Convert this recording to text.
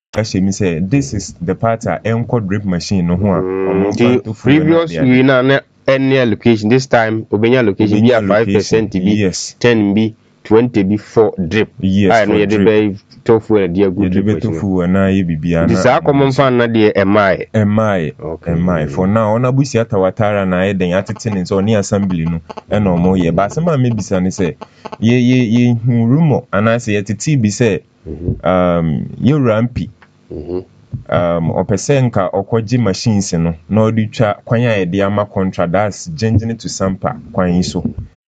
Actually, me say this is the part a enco drip machine no ho a the previous we na any allocation this time obenya allocation be 5% be yes 10 be 20 be for drip. Yes, I know you dey tofu e dey good drip. You dey tofu na ye bibia na. This a common fan na dey Emai for now ona busi atawatara na ye den atete ne so ne assembly no e na omo ye ba asema me bisa ne say ye rumor ana say ye tete bi say ye rampi opese nka okoji machines no na odi twa kwan a ye de ama contract that's changing to sampa kwan so